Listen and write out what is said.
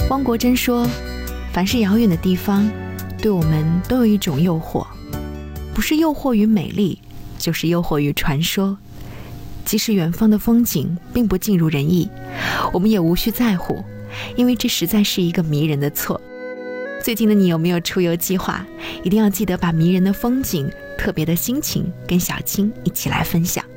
汪国真说，凡是遥远的地方，对我们都有一种诱惑，不是诱惑于美丽，就是诱惑于传说。即使远方的风景并不尽如人意，我们也无需在乎，因为这实在是一个迷人的错。最近的你有没有出游计划？一定要记得把迷人的风景、特别的心情跟小青一起来分享。